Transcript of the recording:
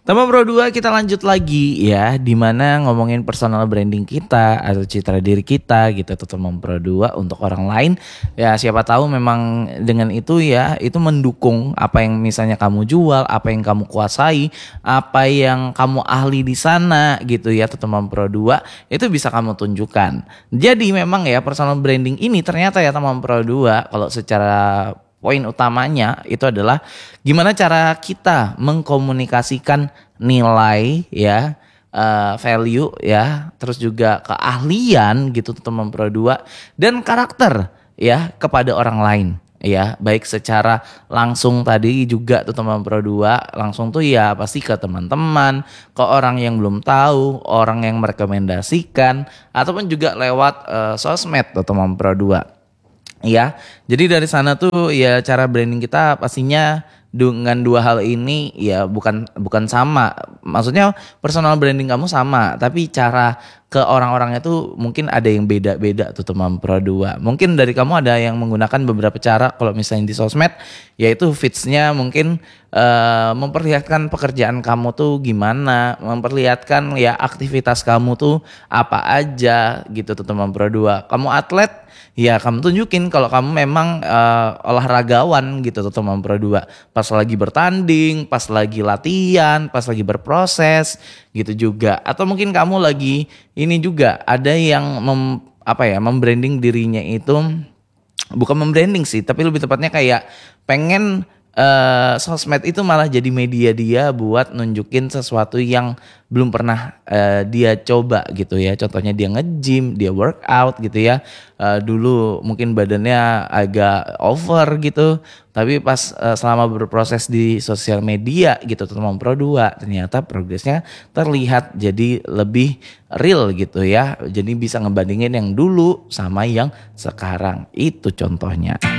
Teman Pro 2 kita lanjut lagi ya, dimana ngomongin personal branding kita atau citra diri kita gitu tuh Teman Pro 2 untuk orang lain. Ya siapa tahu memang dengan itu ya itu mendukung apa yang misalnya kamu jual, apa yang kamu kuasai, apa yang kamu ahli di sana gitu ya tuh Teman Pro 2 itu bisa kamu tunjukkan. Jadi memang ya personal branding ini ternyata ya Teman Pro 2 kalau secara poin utamanya itu adalah gimana cara kita mengkomunikasikan nilai ya, value ya, terus juga keahlian gitu teman Pro 2 dan karakter ya kepada orang lain ya, baik secara langsung tadi juga tuh teman Pro 2 langsung tuh ya pasti ke teman-teman, ke orang yang belum tahu, orang yang merekomendasikan ataupun juga lewat sosmed tuh teman Pro 2. Ya, jadi dari sana tuh ya cara branding kita pastinya dengan dua hal ini ya bukan sama. Maksudnya personal branding kamu sama, tapi cara ke orang-orangnya tuh mungkin ada yang beda-beda tuh teman Pro 2. Mungkin dari kamu ada yang menggunakan beberapa cara kalau misalnya di sosmed, yaitu feeds-nya mungkin memperlihatkan pekerjaan kamu tuh gimana, memperlihatkan ya aktivitas kamu tuh apa aja gitu tuh teman Pro 2. Kamu atlet, ya kamu tunjukin kalau kamu memang olahragawan gitu tuh teman Pro 2. Pas lagi bertanding, pas lagi latihan, pas lagi berproses gitu juga. Atau mungkin kamu lagi ini juga ada yang membranding dirinya itu, bukan membranding sih, tapi lebih tepatnya kayak pengen sosmed itu malah jadi media dia buat nunjukin sesuatu yang belum pernah dia coba gitu ya. Contohnya dia nge-gym, dia workout gitu ya. Dulu mungkin badannya agak over gitu, tapi pas selama berproses di sosial media gitu teman Pro 2 ternyata progresnya terlihat jadi lebih real gitu ya. Jadi bisa ngebandingin yang dulu sama yang sekarang, itu contohnya.